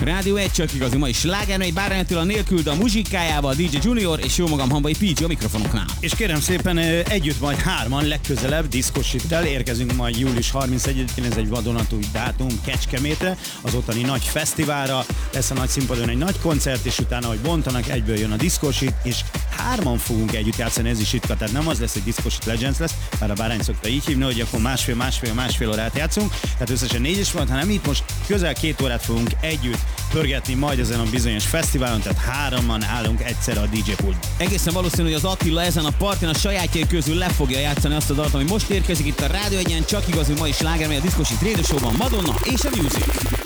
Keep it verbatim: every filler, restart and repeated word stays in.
Rádió egy csak igazi mai slágermely, Bárány Attila nélkül, de a muzsikájával dé dzsé Junior és jó magam Hambai pé gé a mikrofonoknál. És kérem szépen együtt majd hárman legközelebb diszkosittel érkezünk majd július harmincegyedikén, ez egy vadonatúj dátum Kecskemétre, az ottani nagy fesztiválra, lesz a nagy színpadon egy nagy koncert, és utána, hogy bontanak, egyből jön a diszkosit, és hárman fogunk együtt játszani, ez is ritka, tehát nem az lesz, hogy Diszkosit Legends lesz, bár a Bárány szokta így hívni, hogy akkor másfél, másfél, másfél órát játszunk, tehát összesen négy is van, hanem itt most közel két órát fogunk együtt pörgetni majd ezen a bizonyos fesztiválon, tehát hárman állunk egyszerre a dé dzsé pultban. Egészen valószínű, hogy az Attila ezen a partin a sajátjai közül le fogja játszani azt a dalt, ami most érkezik itt a Rádió egyen, csak igazi mai slágermely, a Diszkosit Radio Show-ban, Madonna és a Music.